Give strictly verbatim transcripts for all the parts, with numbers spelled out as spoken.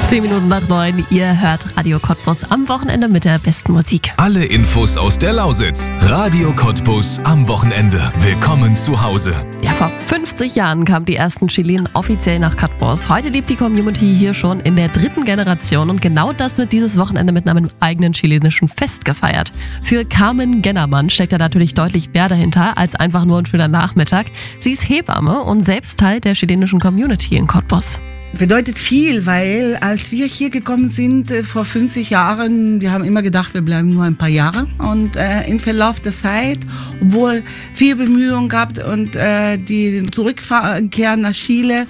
Zehn Minuten nach neun, ihr hört Radio Cottbus am Wochenende mit der besten Musik. Alle Infos aus der Lausitz. Radio Cottbus am Wochenende. Willkommen zu Hause. Ja, vor fünfzig Jahren kamen die ersten Chilenen offiziell nach Cottbus. Heute lebt die Community hier schon in der dritten Generation und genau das wird dieses Wochenende mit einem eigenen chilenischen Fest gefeiert. Für Carmen Gennermann steckt da natürlich deutlich mehr dahinter als einfach nur ein schöner Nachmittag. Sie ist Hebamme und selbst Teil der chilenischen Community in Cottbus. Bedeutet viel, weil als wir hier gekommen sind äh, vor fünfzig Jahren, wir haben immer gedacht, wir bleiben nur ein paar Jahre. Und äh, im Verlauf der Zeit, obwohl viel Bemühungen gab und äh, die Zurückkehr nach Chile,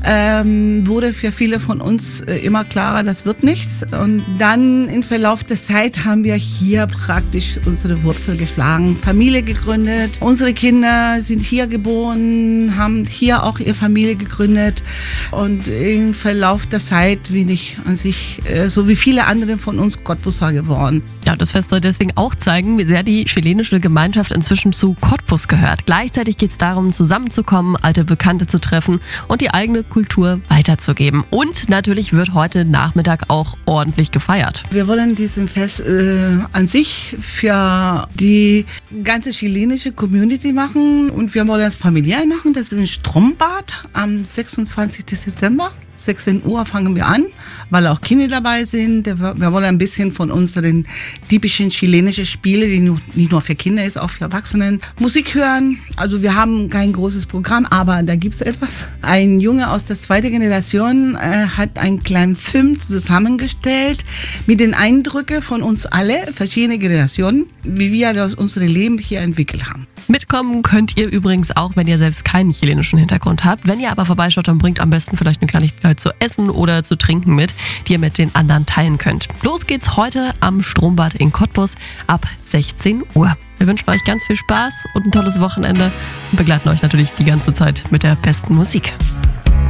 ähm, wurde für viele von uns äh, immer klarer, das wird nichts. Und dann im Verlauf der Zeit haben wir hier praktisch unsere Wurzel geschlagen, Familie gegründet. Unsere Kinder sind hier geboren, haben hier auch ihre Familie gegründet und im Verlauf der Zeit bin ich an sich, äh, so wie viele andere von uns, Cottbuser geworden. Ja, das Fest soll deswegen auch zeigen, wie sehr die chilenische Gemeinschaft inzwischen zu Cottbus gehört. Gleichzeitig geht es darum, zusammenzukommen, alte Bekannte zu treffen und die eigene Kultur weiterzugeben. Und natürlich wird heute Nachmittag auch ordentlich gefeiert. Wir wollen diesen Fest äh, an sich für die ganze chilenische Community machen und wir wollen es familiär machen. Das ist ein Strombad am sechsundzwanzigsten September. sechzehn Uhr fangen wir an, weil auch Kinder dabei sind. Wir wollen ein bisschen von unseren typischen chilenischen Spielen, die nicht nur für Kinder ist, auch für Erwachsene, Musik hören. Also wir haben kein großes Programm, aber da gibt es etwas. Ein Junge aus der zweiten Generation äh, hat einen kleinen Film zusammengestellt mit den Eindrücken von uns alle, verschiedene Generationen, wie wir das unsere Leben hier entwickelt haben. Mitkommen könnt ihr übrigens auch, wenn ihr selbst keinen chilenischen Hintergrund habt. Wenn ihr aber vorbeischaut, dann bringt am besten vielleicht eine Kleinigkeit zu essen oder zu trinken mit, die ihr mit den anderen teilen könnt. Los geht's heute am Strombad in Cottbus ab sechzehn Uhr. Wir wünschen euch ganz viel Spaß und ein tolles Wochenende und begleiten euch natürlich die ganze Zeit mit der besten Musik.